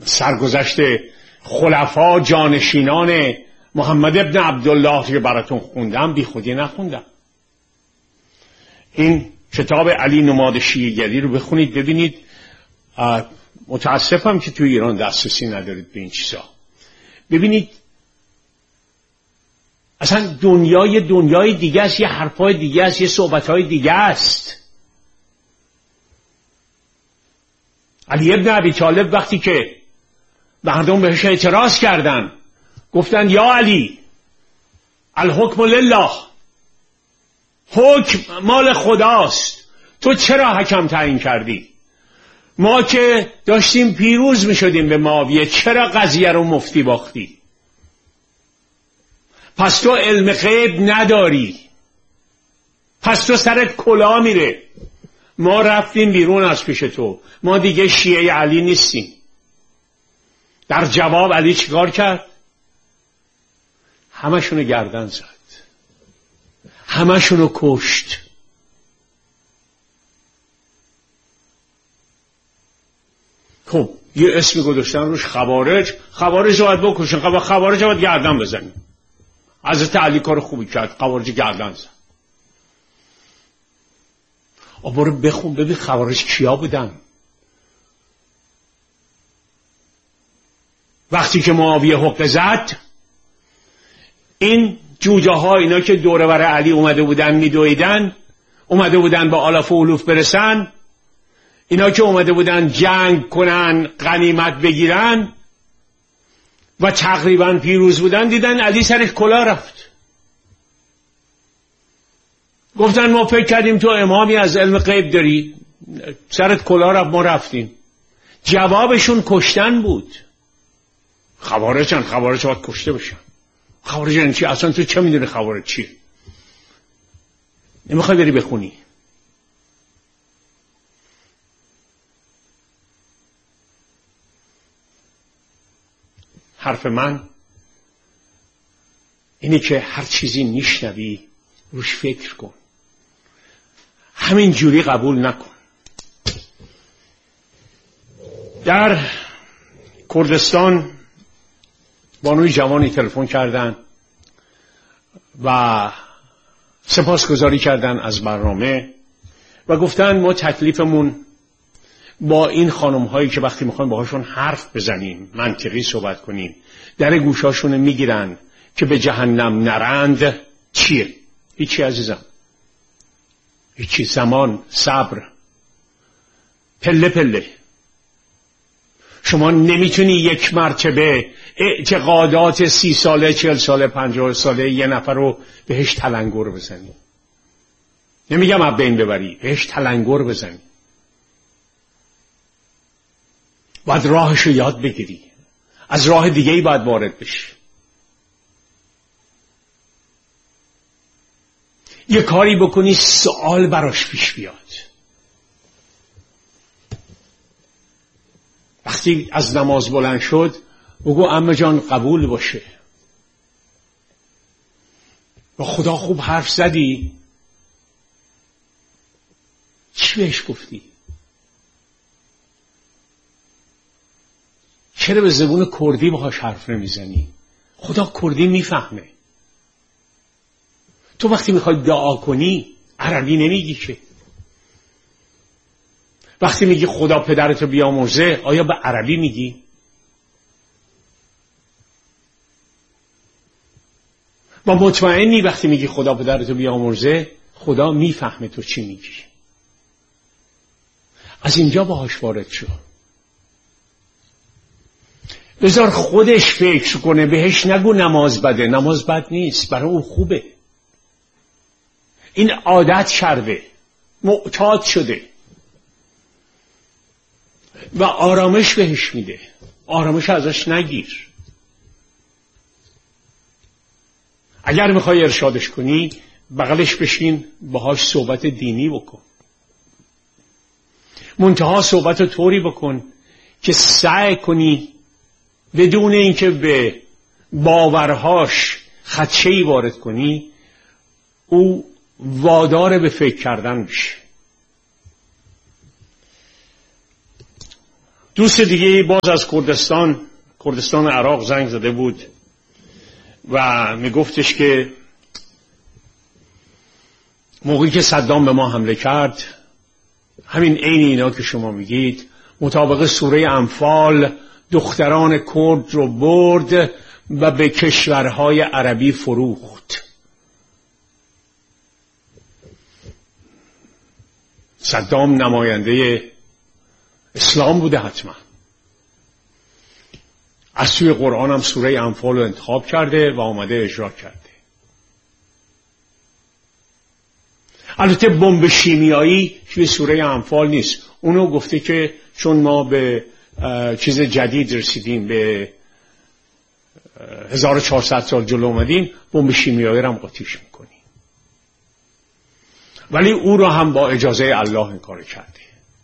سرگذشت خلفا جانشینان محمد ابن عبدالله که براتون خوندم بی خودی نخوندم. این کتاب علی نماد شیعه‌گری رو بخونید ببینید. متاسفم که توی ایران دسترسی ندارید به این چیزا. ببینید اصلا دنیای دیگه است، یه حرفای دیگه است، یه صحبتهای دیگه است. علی ابن ابی طالب وقتی که مردم بهش اعتراض کردن گفتن یا علی الحکم لله، حکم مال خداست، تو چرا حکم تعیین کردی؟ ما که داشتیم پیروز می شدیم به معاویه، چرا قضیه رو مفتی باختی؟ پس تو علم غیب نداری، پس تو سرت کلاه میره. ما رفتیم بیرون از پیش تو، ما دیگه شیعه علی نیستیم. در جواب علی چیکار کرد؟ همشونو گردن زد، همشونو کشت. خب یه اسمی گذاشتن روش خوارج. خوارج رو باید بکشن، خوارج رو باید گردن بزنیم. حضرت علی کار خوبی کرد، خوارج گردن زد. برو بخون ببین خوارج کیا بودن. وقتی که معاویه حقه زد، این جوجه ها، اینا که دوره بر علی اومده بودن میدویدن، اومده بودن به آلاف و علوف برسن، اینا که اومده بودن جنگ کنن غنیمت بگیرن و تقریبا پیروز بودن، دیدن علی سرش کلاه رفت. گفتن ما فکر کردیم تو امامی از علم غیب داری، سرت کلاه رفت، ما رفتیم. جوابشون کشتن بود. خوارجن، خوارج باید کشته بشن. خوارج یعنی چی؟ اصلا تو چه میدونی خوارج چیه؟ نمیخوای بری بخونی؟ حرف من اینه که هر چیزی میشنوی روش فکر کن، همین جوری قبول نکن. در کردستان بانوی جوانی تلفن کردن و سپاسگزاری کردن از برنامه و گفتن ما تکلیفمون با این خانم هایی که وقتی میخوایم باهاشون حرف بزنیم، منطقی صحبت کنیم، در گوشاشون میگیرن که به جهنم نرند چیه؟ هیچی عزیزم، هیچی. زمان، صبر، پله پله. شما نمیتونی یک مرتبه اعتقادات 30 ساله، 40 ساله، 50 ساله یه نفر رو بهش تلنگر بزنی. نمیگم از بین ببری، بهش تلنگر بزنی. باید راهشو یاد بگیری، از راه دیگه‌ای باید وارد بشی. یه کاری بکنی سوال براش پیش بیاد. وقتی از نماز بلند شد بگو عمه جان قبول باشه، با خدا خوب حرف زدی؟ چی بهش گفتی؟ چرا به زبون کردی باهاش حرف نمیزنی؟ خدا کردی میفهمه. تو وقتی میخوای دعا کنی عربی نمیگی که. وقتی میگی خدا پدرتو بیامرزه آیا به عربی میگی؟ با مطمئنی وقتی میگی خدا پدرتو بیامرزه خدا میفهمه تو چی میگی. از اینجا باهاش وارد شو. بذار خودش فکر کنه، بهش نگو نماز بده. نماز بد نیست، برای اون خوبه. این عادت کرده، معتاد شده و آرامش بهش میده. آرامش ازش نگیر. اگر میخوای ارشادش کنی بغلش بشین، باهاش صحبت دینی بکن. منتها صحبت رو طوری بکن که سعی کنی بدون اینکه به باورهاش خدشه‌ای وارد کنی او وادار به فکر کردن بشه. دوست دیگه باز از کردستان عراق زنگ زده بود و میگفتش که موقعی که صدام به ما حمله کرد، همین عین اینا که شما میگید، مطابق سوره انفال دختران کرد رو برد و به کشورهای عربی فروخت. صدام نماینده اسلام بوده حتما، از سوی قرآن هم سوره انفال رو انتخاب کرده و آمده اجرا کرده. البته بمب شیمیایی توی سوره انفال نیست، اونو گفته که چون ما به چیز جدید رسیدیم، به 1400 سال جلو اومدیم، بمب شیمیایی رو هم قاطیش میکنیم. ولی او رو هم با اجازه الله این کار کرده.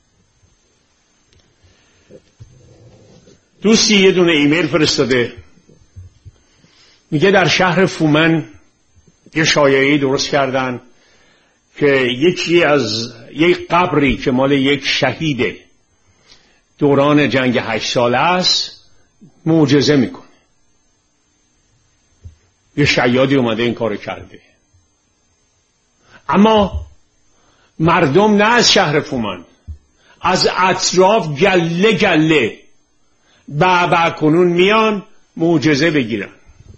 دوستی یه دونه ایمیل فرستاده، میگه در شهر فومن یه شایعه‌ای درست کردن که یک قبری که مال یک شهید دوران جنگ 8 ساله است معجزه میکنه. یه شیادی اومده این کارو کرده. اما مردم نه از شهر فومن، از اطراف گله گله بعبع کنون میان معجزه بگیرن.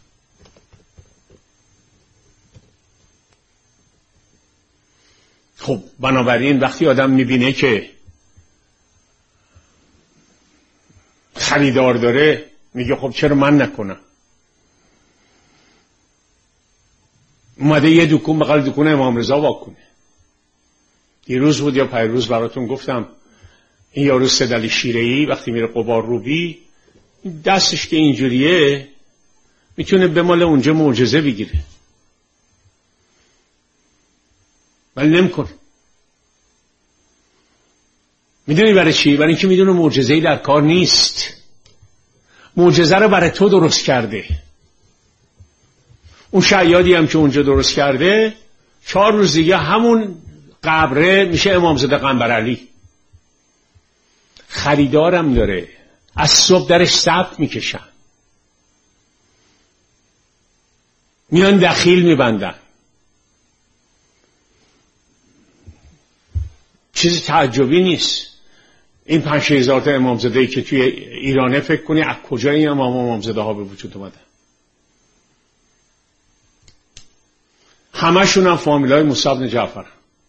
خب بنابراین وقتی آدم میبینه که خریدار داره، میگه خب چرا من نکنم؟ اومده یه دکون بغل دکون امام رضا واکنه. دیروز بود یا پیروز براتون گفتم این یارو سدلی شیره‌ای وقتی میره قبار روبی، دستش که اینجوریه میتونه به مال اونجا معجزه بگیره، ولی نمیکنه. میدونی برای چی؟ برای اینکه میدونه معجزه‌ای در کار نیست. معجزه رو برای تو درست کرده. اون شیادی هم که اونجا درست کرده 4 روز دیگه همون قبره میشه امامزاده قنبرعلی. خریدارم داره، از صبح درش ثبت میکشن، میان دخیل میبندن. چیزی تعجبی نیست. این 5-6 هزار تا امامزاده‌ای که توی ایرانه فکر کنی از کجا این امامزاده ها به وجود اومدن؟ همشون هم فامیلای موسی بن جعفر.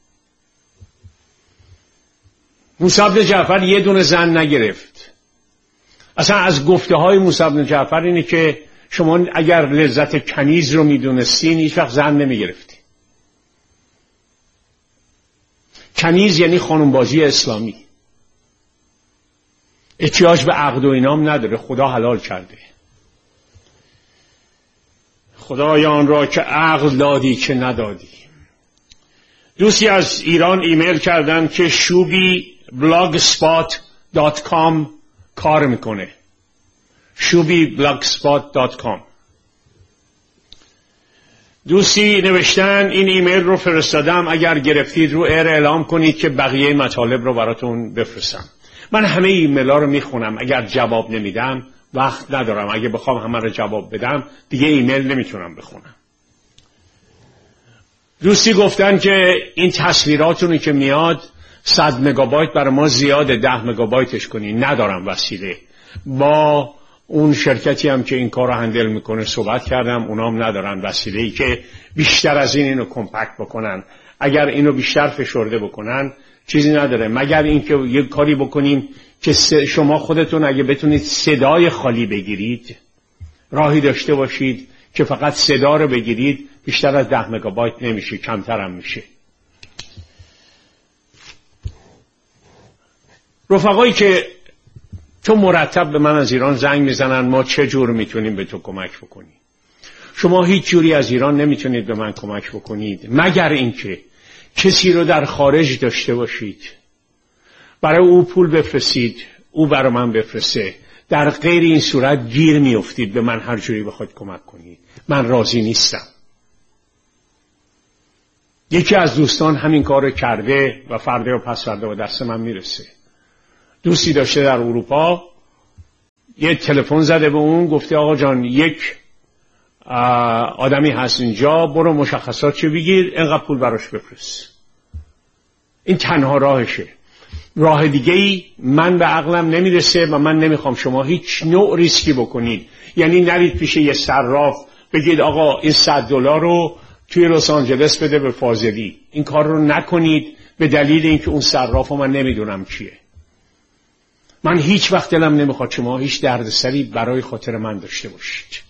موسی بن جعفر یه دونه زن نگرفت. اصلا از گفته های موسی بن جعفر اینه که شما اگر لذت کنیز رو میدونستین هیچ وقت زن نمیگرفتی. کنیز یعنی خانمبازی اسلامی، احتیاج به عقد و اینام نداره، خدا حلال کرده. خدایان را که عقل دادی که ندادی. دوستی از ایران ایمیل کردن که شوبی blogspot.com کار میکنه. شوبی blogspot.com. دوستی نوشتن این ایمیل رو فرستادم، اگر گرفتید رو ایر اعلام کنید که بقیه مطالب رو براتون بفرستم. من همه ایمیل ها رو میخونم، اگر جواب نمیدم وقت ندارم. اگه بخوام همه رو جواب بدم دیگه ایمیل نمیتونم بخونم. دوستی گفتن که این تصویراتونی که میاد 100 مگابایت برای ما زیاده، 10 مگابایتش کنی. ندارم وسیله. با اون شرکتی هم که این کار رو هندل میکنه صحبت کردم، اونام ندارن وسیله‌ای که بیشتر از اینو کمپکت بکنن. اگر اینو بیشتر فشرده بکنن چیزی نداره، مگر اینکه یه کاری بکنیم که شما خودتون اگه بتونید صدای خالی بگیرید، راهی داشته باشید که فقط صدا رو بگیرید، بیشتر از 10 مگابایت نمیشه، کمتر هم میشه. رفقایی که تو مرتب به من از ایران زنگ میزنن ما چه جور میتونیم به تو کمک بکنیم، شما هیچ جوری از ایران نمیتونید به من کمک بکنید مگر اینکه کسی رو در خارج داشته باشید، برای او پول بفرستید، او برای من بفرسته. در غیر این صورت گیر میافتید به من هر جوری بخواید کمک کنید. من راضی نیستم. یکی از دوستان همین کار کرده و فردا و پس فردا به دست من میرسه. دوستی داشته در اروپا، یه تلفن زده به اون، گفته آقا جان یک آدمی هست اینجا، برو مشخصات چه بگیر، اینقدر پول براش بفرست. این تنها راهشه. راه دیگه ای من به عقلم نمیرسه و من نمیخوام شما هیچ نوع ریسکی بکنید. یعنی نرید پیش یه صراف بگید آقا این $100 رو توی لس آنجلس بده به فاضلی. این کار رو نکنید به دلیل اینکه اون صراف من نمیدونم کیه. من هیچ وقت دلم نمیخواد شما هیچ دردسری برای خاطر من داشته باشید.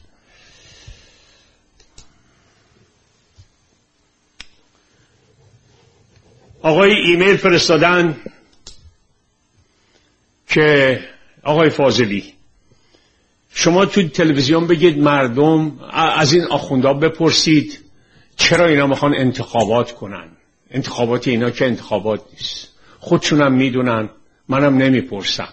آقای ایمیل فرستادن که آقای فاضلی شما تو تلویزیون بگید مردم از این آخوندا بپرسید چرا اینا میخوان انتخابات کنن. انتخابات اینا که انتخابات نیست، خودشونم میدونن، منم نمیپرسم.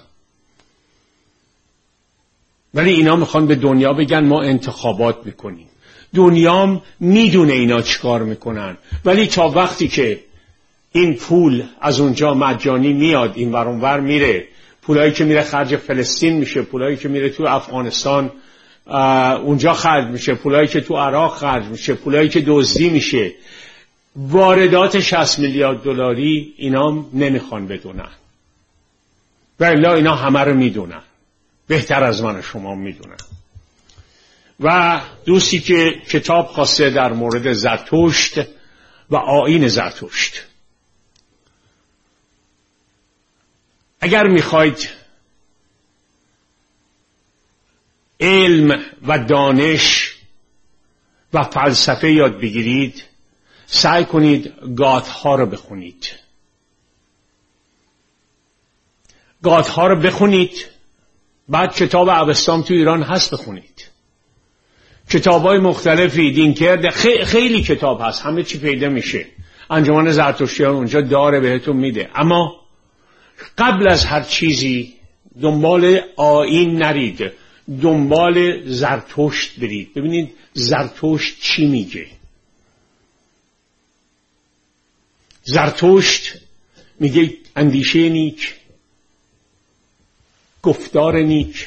ولی اینا میخوان به دنیا بگن ما انتخابات میکنیم. دنیام میدونه اینا چیکار میکنن، ولی تا وقتی که این پول از اونجا مجانی میاد این ور اون ور میره، پولایی که میره خرج فلسطین میشه، پولایی که میره تو افغانستان اونجا خرج میشه، پولایی که تو عراق خرج میشه، پولایی که دزدی میشه، واردات 60 میلیارد دلاری اینا نمیخوان بدونن. ولی اینا همه رو میدونن، بهتر از من و شما میدونن. و دوستی که کتاب خواسته در مورد زرتشت و آیین زرتشت، اگر میخواید علم و دانش و فلسفه یاد بگیرید، سعی کنید گاتها رو بخونید. گاتها رو بخونید، بعد کتاب اوستام تو ایران هست بخونید. کتابای مختلفی دینکرد، خیلی کتاب هست، همه چی پیدا میشه. انجمن زرتشتیان اونجا داره بهتون میده. اما قبل از هر چیزی دنبال آیین نرید، دنبال زرتشت برید. ببینید زرتشت چی میگه. زرتشت میگه اندیشه نیک، گفتار نیک،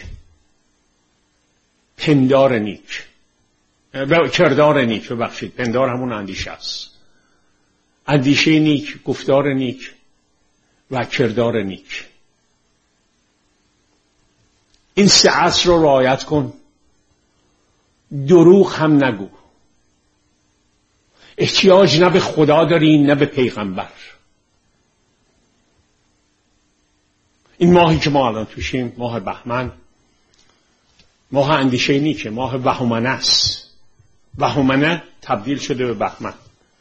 پندار نیک، کردار نیک. ببخشید، پندار همون اندیشه است. اندیشه نیک، گفتار نیک و کردار نیک. این 3 اصل رو رعایت کن. دروغ هم نگو. احتیاج نه به خدا داری نه به پیغمبر. این ماهی که ما الان توشیم، ماه بهمن، ماه اندیشه نیکه، ماه بهمنه است. بهمنه تبدیل شده به بهمن.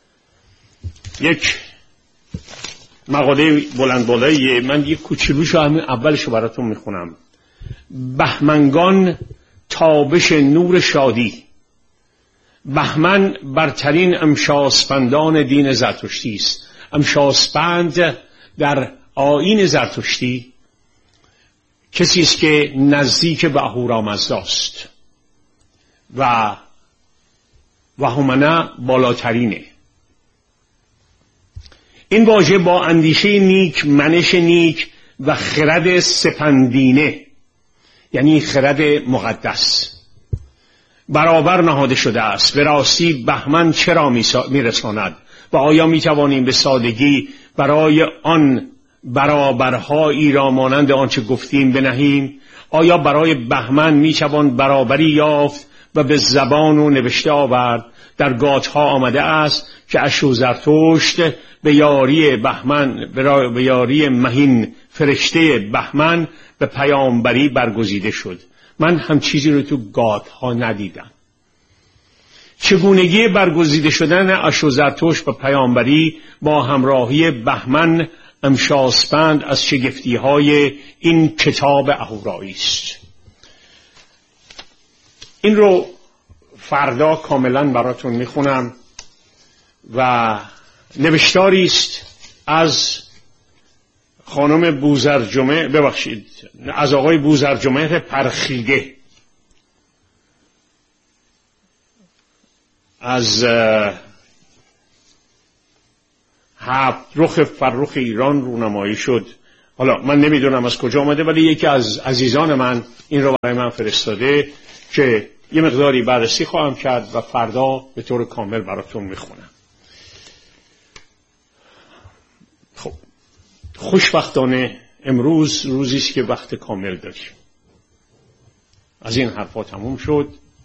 یک مقاله بلند بالاییه، من یک کوچولوشو همین اولشو براتون میخونم. بهمنگان تابش نور شادی. بهمن برترین امشاسپندان دین زرتشتی است. امشاسپند در آیین زرتشتی کسی است که نزدیک به اهورامزدا است و بهمنه بالاترینه. این واژه با اندیشه نیک، منش نیک و خرد سپندینه، یعنی خرد مقدس، برابر نهاده شده است. به راستی بهمن چرا میرساند و آیا میتوانیم به سادگی برای آن برابرهایی را مانند آنچه گفتیم بنهیم؟ آیا برای بهمن میتوان برابری یافت و به زبان و نوشته آورد؟ در گاتها آمده است که اشوزرتشت به یاری بهمن، به یاری مهین فرشته بهمن به پیامبری برگزیده شد. من هم چیزی رو تو گاتها ندیدم. چگونگی برگزیده شدن اشوزرتشت به پیامبری با همراهی بهمن امشاسپند از شگفتی‌های این کتاب اهورایی است. این رو فردا کاملا براتون میخونم و نوشتاری است از خانم بوزرجمه، ببخشید، از آقای بوزرجمه پرخیده، از هفت رخ فرخ ایران رونمایی شد. حالا من نمیدونم از کجا آمده، ولی یکی از عزیزان من این رو برای من فرستاده که یه مقداری بررسی خواهم کرد و فردا به طور کامل براتون میخونم. خب خوشبختانه امروز روزی است که وقت کامل داریم. از این حرفا تموم شد.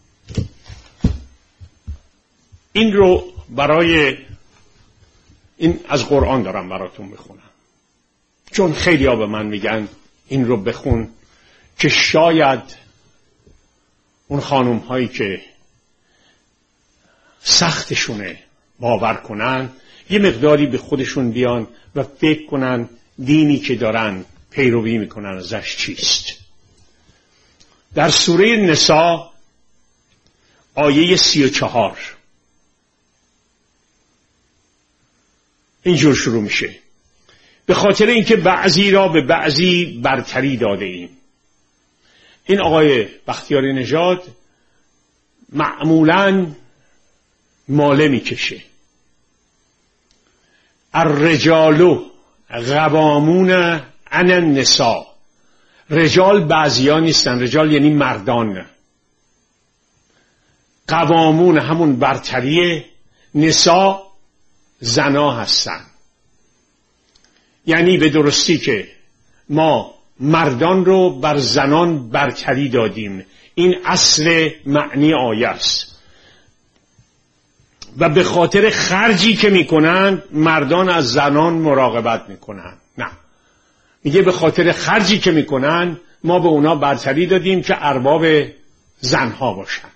این رو برای این از قرآن دارم براتون میخونم، چون خیلی ها به من میگن این رو بخون که شاید اون خانم هایی که سختشونه باور کنن یه مقداری به خودشون بیان و فکر کنن دینی که دارن پیروی میکنن ازش چیست. در سوره نساء آیه 34 اینجور شروع میشه: به خاطر اینکه بعضی را به بعضی برتری داده ایم. این آقای بختیاری نژاد معمولاً ماله میکشه. الرجال قوامون علی النساء. رجال بعضیا نیستن، رجال یعنی مردان. قوامون همون برتریه، نساء زنا هستن. یعنی به درستی که ما مردان رو بر زنان برتری دادیم. این اصل معنی آیه است. و به خاطر خرجی که میکنن مردان از زنان مراقبت میکنن. نه، میگه به خاطر خرجی که میکنن ما به اونا برتری دادیم که ارباب زنها باشن.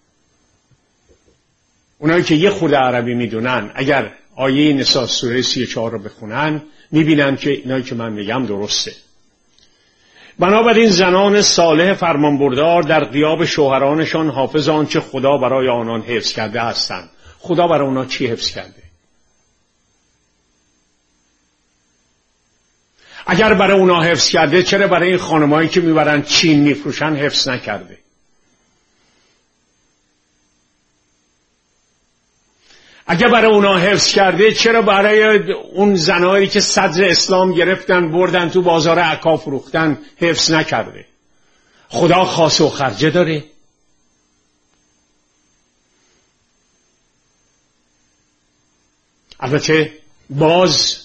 اونایی که یه خورده عربی میدونن اگر آیه نساء سوره 34 رو بخونن میبینن که اینایی که من میگم درسته. بنابراین زنان صالح فرمانبردار در غیاب شوهرانشان حافظ آنچه خدا برای آنان حفظ کرده هستند. خدا برای اونا چی حفظ کرده؟ اگر برای اونا حفظ کرده چرا برای این خانمایی که میبرن چین میفروشن حفظ نکرده؟ اگر برای اونا حفظ کرده چرا برای اون زنایی که صدر اسلام گرفتن بردن تو بازار عکا فروختن حفظ نکرده؟ خدا خاص و خرجه داره؟ البته باز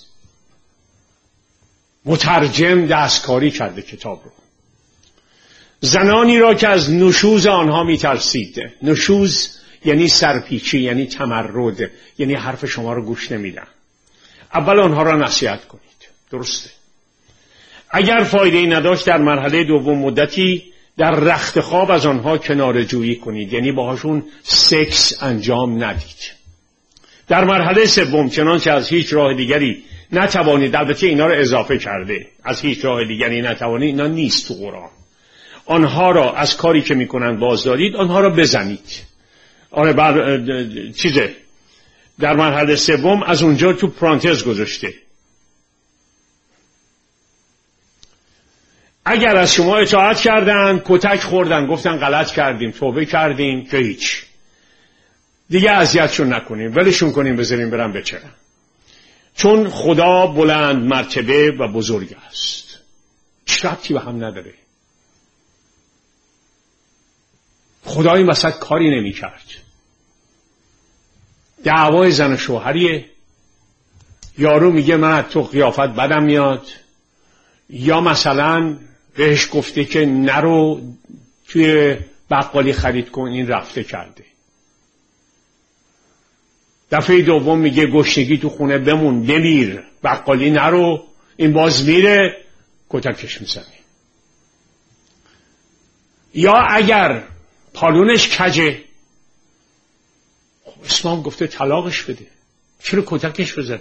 مترجم دستکاری کرده کتاب رو. زنانی را که از نشوز آنها میترسید. نشوز یعنی سرپیچی، یعنی تمرد، یعنی حرف شما رو گوش نمیدن. اول آنها را نصیحت کنید. درسته. اگر فایده ای نداشت در مرحله دوم مدتی در رخت خواب از آنها کناره جویی کنید، یعنی باهاشون سکس انجام ندید. در مرحله سوم چنانچه از هیچ راه دیگری نتوانید، البته اینا رو اضافه کرده، از هیچ راه دیگری نتوانید، اینا نیست تو قرآن. آنها را از کاری که میکنند باز دارید، آنها را بزنید. آره چیزه در مرحله سوم از اونجا تو پرانتز گذاشته. اگر از شما اطاعت کردن، کتک خوردن، گفتن غلط کردیم، توبه کردیم، که هیچ دیگه اذیتشون نکنیم، ولشون کنیم، بذاریم برن بچرن. چون خدا بلند مرتبه و بزرگ است. هیچ ربطی به هم نداره. خدا این وسط کاری نمی کرد. دعوای زن و شوهریه. یارو میگه من از تو قیافت بدم میاد، یا مثلا بهش گفته که نرو توی بقالی خرید کن، این رفته کرده. دفعه دوم میگه گشنگی تو خونه بمون، بمیر، بقالی نرو، این باز میره، کتکش میزنه. یا اگر پالونش کجه، اسلام گفته طلاقش بده، چرا کتکش بزنه؟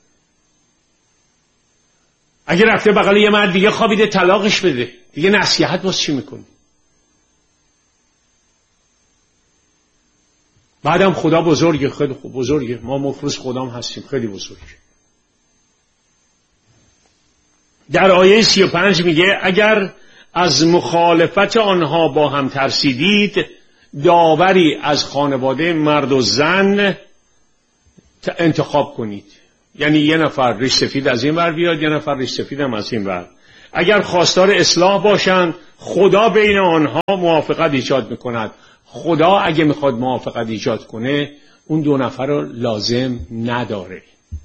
اگر رفته بغل یه مرد دیگه خوابیده، طلاقش بده. دیگه نصیحت باز چی میکنی؟ بعدم خدا بزرگه، خیلی خوب بزرگه، ما مخلص خدام هستیم، خیلی بزرگه. در آیه 35 میگه اگر از مخالفت آنها با هم ترسیدید، داوری از خانواده مرد و زن انتخاب کنید. یعنی یه نفر ریش سفید از این ور بیاد، یه نفر ریش سفید هم از این ور. اگر خواستار اصلاح باشند خدا بین آنها موافقت ایجاد میکند. خدا اگه میخواد موافقت ایجاد کنه اون دو نفر رو لازم نداره،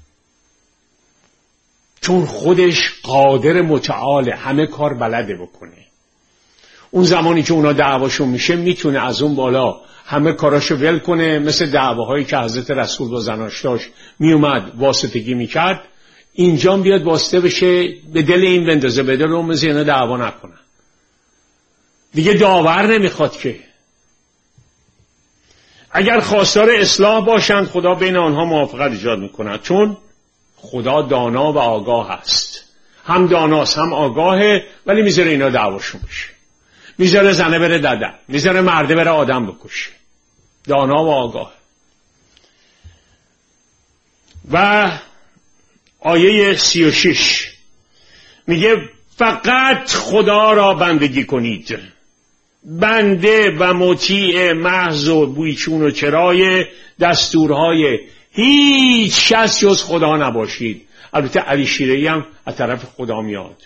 چون خودش قادر متعاله، همه کار بلده بکنه. اون زمانی که اونا دعواشون میشه میتونه از اون بالا همه کاراشو ول کنه، مثل دعواهایی که حضرت رسول با زناش داشت، میومد واسطگی میکرد، اینجا بیاد واسطه بشه، به دل این بندازه، به دل اون مثل اینا دعوا نکنن. دیگه داور نمیخواد که. اگر خواستار اصلاح باشند خدا بین آنها موافقت ایجاد میکند، چون خدا دانا و آگاه است. هم داناست هم آگاهه، ولی میذاره اینا دعواشون بشه، میذاره زنه بره ددن، میذاره مرده بره آدم بکشه. دانا و آگاه. و آیه 36 میگه فقط خدا را بندگی کنید، بنده و مطیع محض و بویچون و چرای دستورهای هیچ کس جز خدا نباشید. البته علی شیره‌ای هم از طرف خدا میاد،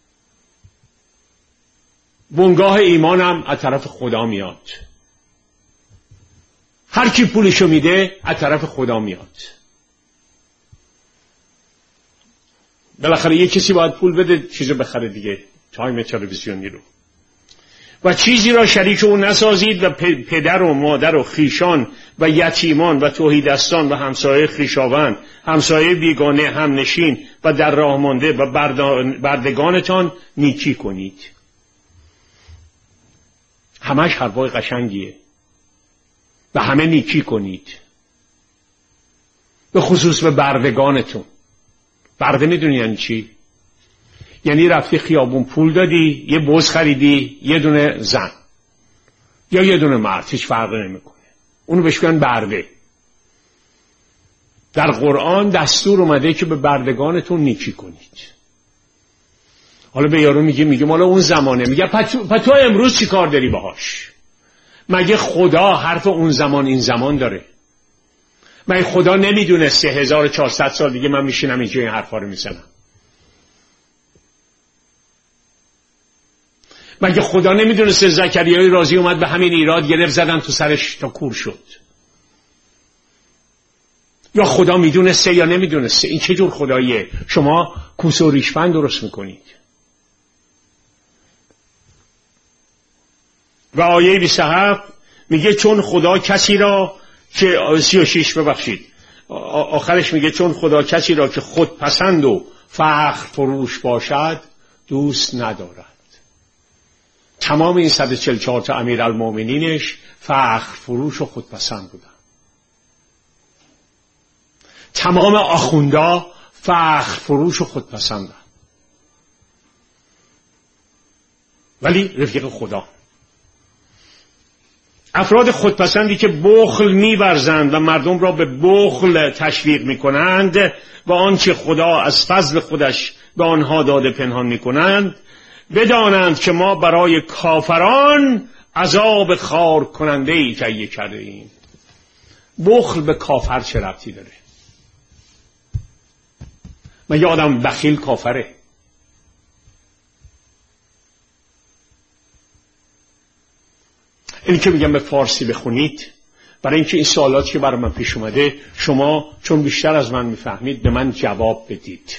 بنگاه ایمان هم از طرف خدا میاد، هر کی پولشو میده از طرف خدا میاد. بالاخره یه کسی باید پول بده چیزو بخره دیگه، تایم تلویزیونی رو. و چیزی را شریک او نسازید و پدر و مادر و خیشان و یتیمان و تهیدستان و همسایه خویشاوند، همسایه بیگانه، هم نشین و در راه مانده و بردگانتان نیکی کنید. همش حرفای قشنگیه. و همه نیکی کنید، به خصوص به بردگانتون. برده میدونی یعنی چی؟ یعنی رفتی خیابون پول دادی، یه بز خریدی، یه دونه زن یا یه دونه مرد، هیچ فرقی نمیکنه، اونو بهش میگن برده. در قرآن دستور اومده که به بردگانتون نیکی کنید. حالا به یارو میگه حالا اون زمانه، میگه تو امروز چی کار داری باهاش؟ مگه خدا حرف اون زمان این زمان داره؟ مگه خدا نمیدونه 3400 سال دیگه من میشینم اینجا این حرفا رو میزنم؟ مگه خدا نمیدونسته زکریای رازی اومد به همین ایراد گرفت زدن تو سرش تا کور شد؟ یا خدا میدونسته یا نمیدونسته؟ این چه جور خداییه؟ شما کوسه و ریشفند درست میکنید. و آیه 27 میگه چون خدا کسی را که 36 ببخشید آخرش میگه چون خدا کسی را که خود پسند و فخر فروش باشد دوست ندارد. تمام این 144 تا امیرالمومنینش فخر فروش و خودپسند بودن. تمام آخوندا فخر فروش و خودپسندن، ولی رفیق خدا. افراد خودپسندی که بخل می‌ورزند و مردم را به بخل تشویق می‌کنند و آنچه خدا از فضل خودش به آنها داده پنهان می‌کنند، بدانند که ما برای کافران عذاب خار کننده ای تهیه کرده ایم. بخل به کافر چه ربطی داره؟ مگه آدم بخیل کافره؟ این که میگم به فارسی بخونید برای اینکه این سوالاتی که برای من پیش اومده شما چون بیشتر از من میفهمید به من جواب بدید.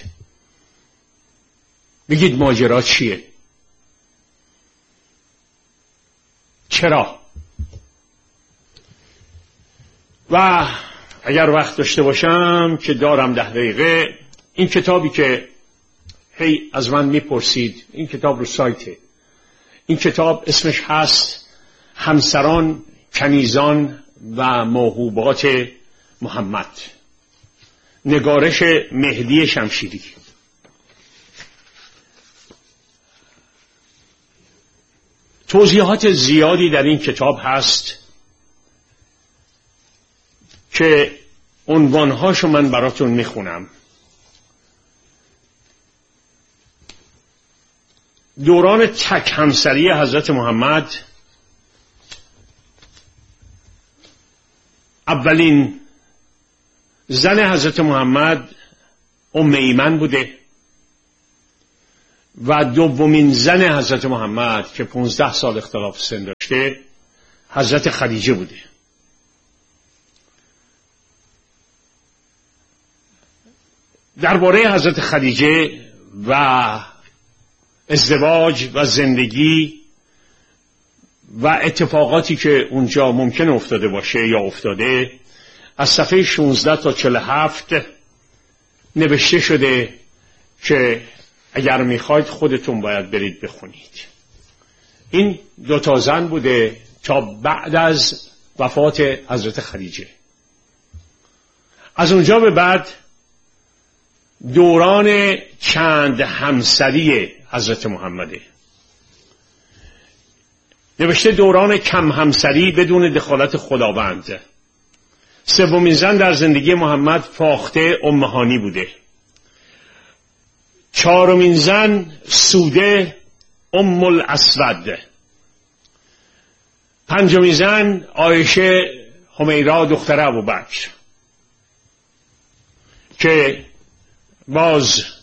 بگید ماجرا چیه؟ چرا؟ و اگر وقت داشته باشم که دارم 10 دقیقه، این کتابی که هی از من میپرسید، این کتاب رو سایته. این کتاب اسمش هست همسران، کنیزان و موهوبات محمد، نگارش مهدی شمشیری. توضیحات زیادی در این کتاب هست که عنوانهاشو من براتون میخونم. دوران تک همسری حضرت محمد، اولین زن حضرت محمد ام ایمن بوده. و دومین زن حضرت محمد که 15 سال اختلاف سن داشته حضرت خدیجه بوده. درباره حضرت خدیجه و ازدواج و زندگی و اتفاقاتی که اونجا ممکن افتاده باشه یا افتاده از صفحه 16 تا 47 نوشته شده که اگر میخواید خودتون باید برید بخونید. این 2 زن بوده تا بعد از وفات حضرت خدیجه. از اونجا به بعد دوران چند همسری حضرت محمده. نوشته دوران کم همسری بدون دخالت خداوند. 3مین زن در زندگی محمد فاخته ام هانی بوده. 4مین زن سوده ام الاسود. 5مین زن عایشه حمیرا دختر ابوبکر که باز